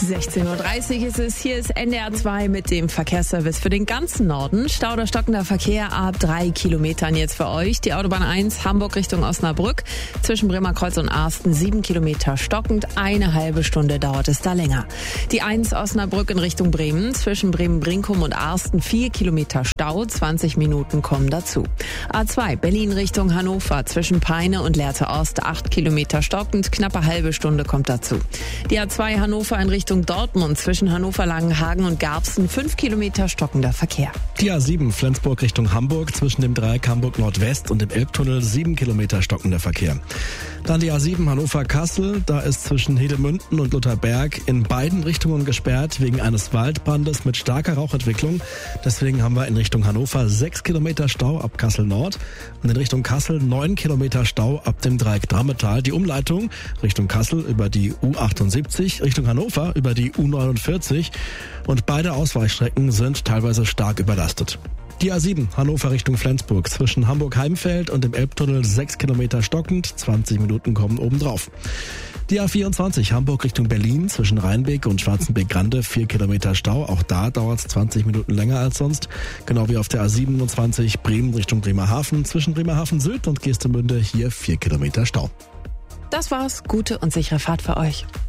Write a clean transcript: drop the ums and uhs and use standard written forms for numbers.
16:30 Uhr ist es. Hier ist NDR 2 mit dem Verkehrsservice für den ganzen Norden. Stau oder stockender Verkehr ab 3 Kilometern jetzt für euch. Die Autobahn 1 Hamburg Richtung Osnabrück. Zwischen Bremerkreuz und Arsten 7 Kilometer stockend. Eine halbe Stunde dauert es da länger. Die 1 Osnabrück in Richtung Bremen. Zwischen Bremen-Brinkum und Arsten 4 Kilometer Stau. 20 Minuten kommen dazu. A2 Berlin Richtung Hannover. Zwischen Peine und Lehrte Ost 8 Kilometer stockend. Knappe halbe Stunde kommt dazu. Die A2 Hannover in Richtung Dortmund zwischen Hannover-Langenhagen und Garbsen 5 Kilometer stockender Verkehr. Die A7 Flensburg Richtung Hamburg zwischen dem Dreieck Hamburg Nordwest und dem Elbtunnel 7 Kilometer stockender Verkehr. Dann die A7 Hannover-Kassel, da ist zwischen Hedemünden und Lutherberg in beiden Richtungen gesperrt wegen eines Waldbrandes mit starker Rauchentwicklung. Deswegen haben wir in Richtung Hannover 6 Kilometer Stau ab Kassel Nord und in Richtung Kassel 9 Kilometer Stau ab dem Dreieck Drammetal. Die Umleitung Richtung Kassel über die U78, Richtung Hannover über die U49 und beide Ausweichstrecken sind teilweise stark überlastet. Die A7 Hannover Richtung Flensburg zwischen Hamburg-Heimfeld und dem Elbtunnel 6 Kilometer stockend, 20 Minuten kommen obendrauf. Die A24 Hamburg Richtung Berlin zwischen Rheinbeek und Schwarzenbeek-Grande 4 Kilometer Stau. Auch da dauert es 20 Minuten länger als sonst. Genau wie auf der A27 Bremen Richtung Bremerhaven zwischen Bremerhaven Süd und Geestemünde hier 4 Kilometer Stau. Das war's. Gute und sichere Fahrt für euch.